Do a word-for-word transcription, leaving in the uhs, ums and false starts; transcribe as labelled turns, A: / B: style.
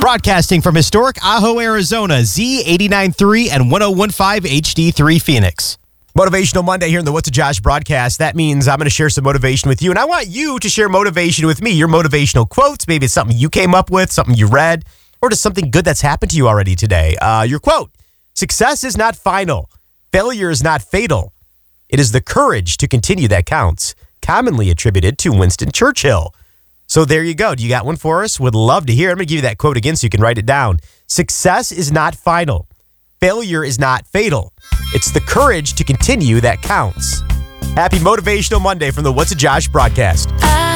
A: Broadcasting from historic Ajo, Arizona, Z eighty-nine point three and ten fifteen H D three Phoenix. Motivational Monday here in the What's a Josh broadcast. That means I'm going to share some motivation with you, and I want you to share motivation with me. Your motivational quotes, maybe it's something you came up with, something you read, or just something good that's happened to you already today. Uh, your quote: success is not final. Failure is not fatal. It is the courage to continue that counts. Commonly attributed to Winston Churchill. So there you go. Do you got one for us? Would love to hear. I'm going to give you that quote again so you can write it down. Success is not final. Failure is not fatal. It's the courage to continue that counts. Happy Motivational Monday from the What's a Josh broadcast. I